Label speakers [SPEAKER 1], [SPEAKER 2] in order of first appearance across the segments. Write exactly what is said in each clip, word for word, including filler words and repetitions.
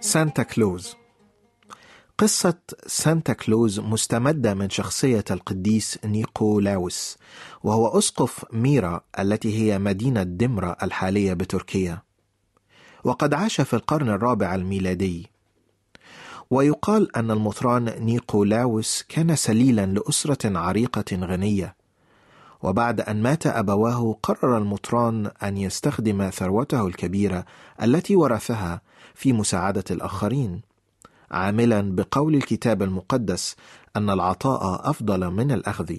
[SPEAKER 1] سانتا كلوز. قصة سانتا كلوز مستمدة من شخصية القديس نيقولاوس، وهو أسقف ميرا التي هي مدينة دمرة الحالية بتركيا، وقد عاش في القرن الرابع الميلادي. ويقال أن المطران نيقولاوس كان سليلا لأسرة عريقة غنية، وبعد أن مات أبواه قرر المطران أن يستخدم ثروته الكبيرة التي ورثها في مساعدة الآخرين، عاملا بقول الكتاب المقدس أن العطاء أفضل من الأخذ.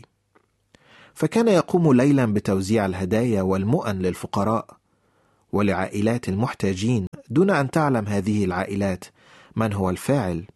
[SPEAKER 1] فكان يقوم ليلا بتوزيع الهدايا والمؤن للفقراء ولعائلات المحتاجين دون أن تعلم هذه العائلات من هو الفاعل.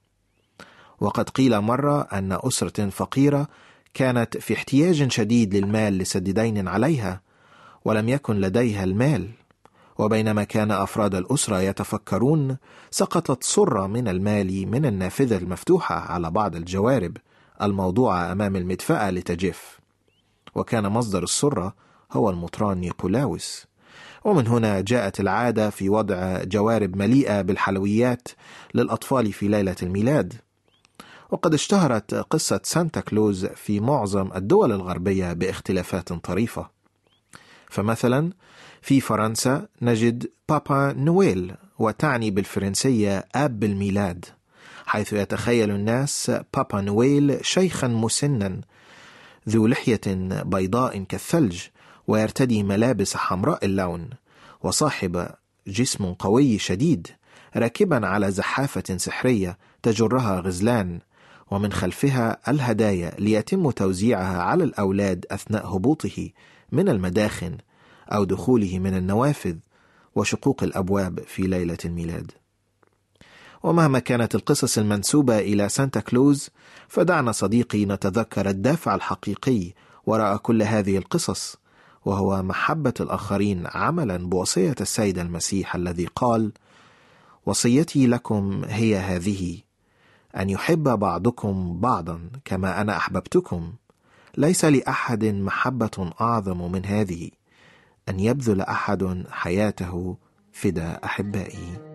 [SPEAKER 1] وقد قيل مرة أن أسرة فقيرة كانت في احتياج شديد للمال لسد دين عليها، ولم يكن لديها المال، وبينما كان أفراد الأسرة يتفكرون سقطت صرة من المال من النافذة المفتوحة على بعض الجوارب الموضوعة أمام المدفأة لتجف، وكان مصدر الصرة هو المطران نيقولاوس. ومن هنا جاءت العادة في وضع جوارب مليئة بالحلويات للأطفال في ليلة الميلاد. وقد اشتهرت قصة سانتا كلوز في معظم الدول الغربية باختلافات طريفة. فمثلا في فرنسا نجد بابا نويل، وتعني بالفرنسية آب الميلاد، حيث يتخيل الناس بابا نويل شيخا مسنا ذو لحية بيضاء كالثلج، ويرتدي ملابس حمراء اللون، وصاحب جسم قوي شديد، راكبا على زحافة سحرية تجرها غزلان، ومن خلفها الهدايا ليتم توزيعها على الأولاد أثناء هبوطه من المداخن أو دخوله من النوافذ وشقوق الأبواب في ليلة الميلاد. ومهما كانت القصص المنسوبة إلى سانتا كلوز، فدعنا صديقي نتذكر الدافع الحقيقي وراء كل هذه القصص، وهو محبة الآخرين عملا بوصية السيد المسيح الذي قال: وصيتي لكم هي هذه، أن يحب بعضكم بعضا كما أنا أحببتكم. ليس لأحد محبة أعظم من هذه، أن يبذل أحد حياته فداء أحبائه.